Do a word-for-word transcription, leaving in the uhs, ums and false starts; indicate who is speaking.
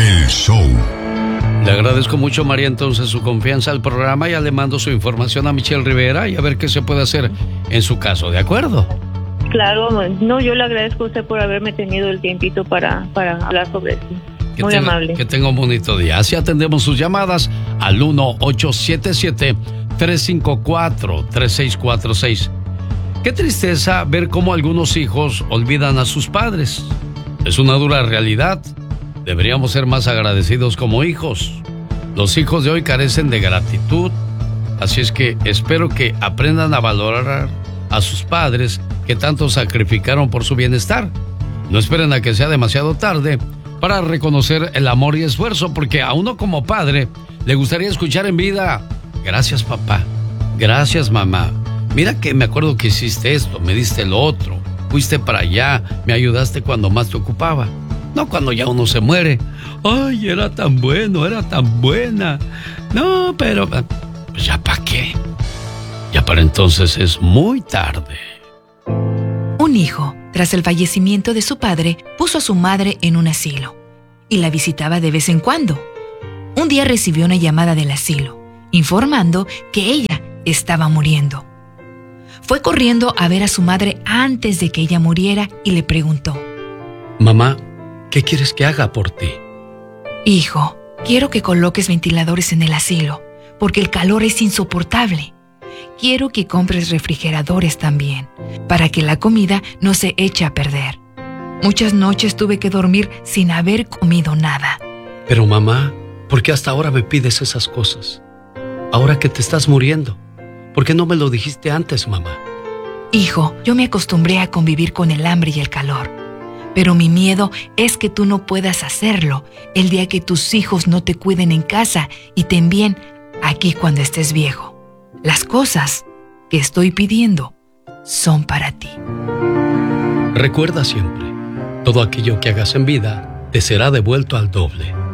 Speaker 1: El show.
Speaker 2: Le agradezco mucho, María, entonces su confianza al programa. Ya le mando su información a Michelle Rivera y a ver qué se puede hacer en su caso, ¿de acuerdo?
Speaker 3: Claro, no, yo le agradezco a usted por haberme tenido el tiempito para, para hablar sobre eso.
Speaker 2: Que
Speaker 3: Muy
Speaker 2: tenga,
Speaker 3: amable.
Speaker 2: Que tenga un bonito día. Así atendemos sus llamadas al uno ocho siete siete, tres cinco cuatro, tres seis cuatro seis. Qué tristeza ver cómo algunos hijos olvidan a sus padres. Es una dura realidad. Deberíamos ser más agradecidos como hijos. Los hijos de hoy carecen de gratitud. Así es que espero que aprendan a valorar a sus padres que tanto sacrificaron por su bienestar. No esperen a que sea demasiado tarde para reconocer el amor y esfuerzo, porque a uno como padre le gustaría escuchar en vida: gracias, papá, gracias, mamá, mira que me acuerdo que hiciste esto, me diste lo otro, fuiste para allá, me ayudaste cuando más te ocupaba. No cuando ya uno se muere. Ay, era tan bueno, era tan buena. No, pero pues ya para qué. Ya para entonces es muy tarde.
Speaker 4: Un hijo, tras el fallecimiento de su padre, puso a su madre en un asilo y la visitaba de vez en cuando. Un día recibió una llamada del asilo, informando que ella estaba muriendo. Fue corriendo a ver a su madre antes de que ella muriera y le preguntó:
Speaker 2: Mamá, ¿qué quieres que haga por ti?
Speaker 4: Hijo, quiero que coloques ventiladores en el asilo, porque el calor es insoportable. Quiero que compres refrigeradores también, para que la comida no se eche a perder. Muchas noches tuve que dormir sin haber comido nada.
Speaker 2: Pero mamá, ¿por qué hasta ahora me pides esas cosas? Ahora que te estás muriendo, ¿por qué no me lo dijiste antes, mamá?
Speaker 4: Hijo, yo me acostumbré a convivir con el hambre y el calor. Pero mi miedo es que tú no puedas hacerlo el día que tus hijos no te cuiden en casa y te envíen aquí cuando estés viejo. Las cosas que estoy pidiendo son para ti.
Speaker 2: Recuerda siempre, todo aquello que hagas en vida te será devuelto al doble.